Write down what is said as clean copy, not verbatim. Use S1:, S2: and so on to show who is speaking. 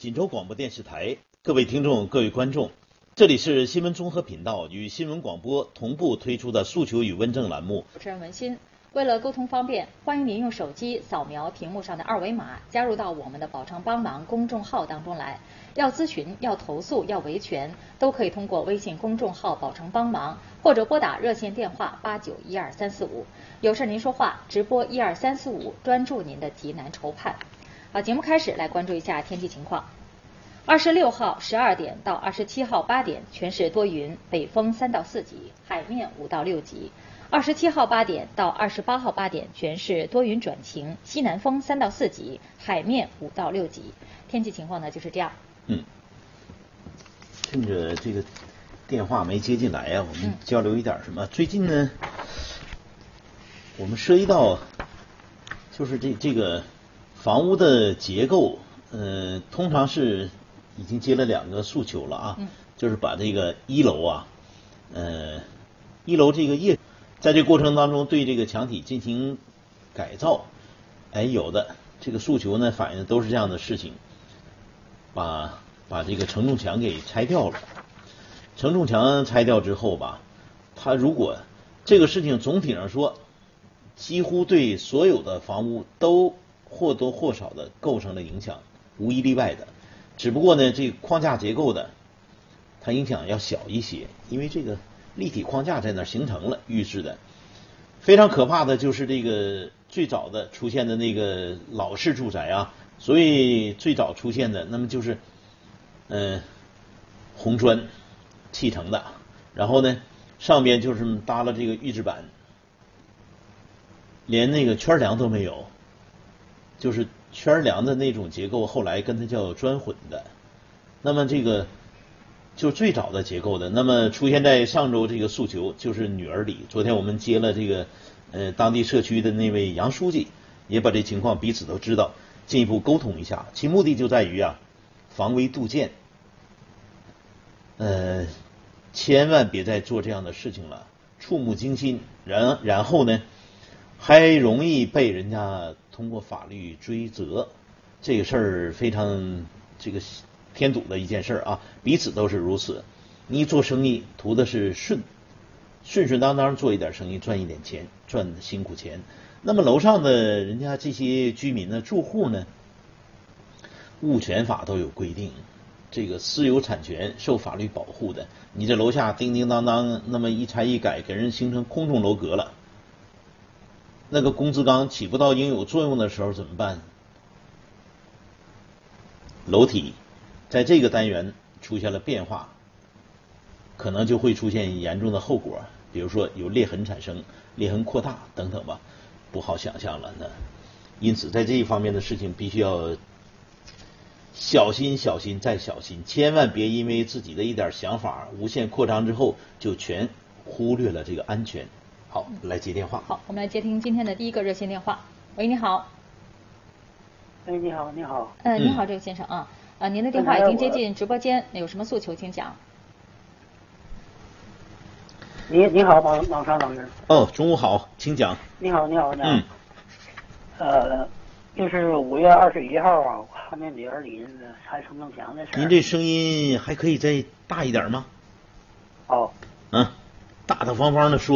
S1: 锦州广播电视台，各位听众、各位观众，这里是新闻综合频道与新闻广播同步推出的诉求与问政栏目。
S2: 主持人文心，为了沟通方便，欢迎您用手机扫描屏幕上的二维码，加入到我们的“宝昌帮忙”公众号当中来。要咨询、要投诉、要维权，都可以通过微信公众号“宝昌帮忙”，或者拨打热线电话8912-345。有事您说话，直播12345，专注您的急难愁盼。好，节目开始，来关注一下天气情况。26号12点到27号8点，全市多云，北风3到4级，海面5到6级。27号8点到28号8点，全市多云转晴，西南风3到4级，海面5到6级。天气情况呢就是这样。
S1: 趁着这个电话没接进来呀，我们交流一点什么？最近呢，我们涉及到就是这个房屋的结构，通常是已经接了2个诉求了啊，就是把这个1楼啊，1楼这个在这个过程当中对这个墙体进行改造，有的这个诉求呢反映的都是这样的事情，把这个承重墙给拆掉了。承重墙拆掉之后吧，它如果这个事情总体上说，几乎对所有的房屋都或多或少的构成了影响，无一例外的。只不过呢，这个框架结构的它影响要小一些，因为这个立体框架在那儿形成了预制的。非常可怕的就是这个最早的出现的那个老式住宅啊，所以最早出现的那么就是红砖砌成的，然后呢上边就是搭了这个预制板，连那个圈梁都没有，就是圈梁的那种结构后来跟它叫砖混的。那么这个就最早的结构的，那么出现在上周这个诉求就是女儿里。昨天我们接了这个当地社区的那位杨书记，也把这情况彼此都知道，进一步沟通一下，其目的就在于防微杜渐，千万别再做这样的事情了，触目惊心，然后呢还容易被人家通过法律追责，这个事儿非常这个添堵的一件事啊，彼此都是如此。你做生意图的是顺当当做一点生意，赚一点钱，赚辛苦钱。那么楼上的人家这些居民呢、住户呢，物权法都有规定，这个私有产权受法律保护的。你这楼下叮叮当当那么一拆一改，给人形成空中楼阁了，那个工资纲起不到应有作用的时候怎么办？楼体在这个单元出现了变化，可能就会出现严重的后果，比如说有裂痕产生、裂痕扩大等等吧，不好想象了呢。因此在这一方面的事情必须要小心再小心，千万别因为自己的一点想法无限扩张之后就全忽略了这个安全。好，来接电话。
S2: 好，我们来接听今天的第一个热线电话。喂，你好。
S3: 你好，你好。
S2: 你好，这位先生啊，您的电话已经接进直播间，有什么诉求请讲。
S3: 你好，王川老师。
S1: 哦，中午好，请讲。
S3: 你好。就是5月21号啊，我看见女儿里拆承重墙的事。
S1: 您这声音还可以再大一点吗？
S3: 哦。
S1: 大大方方的说。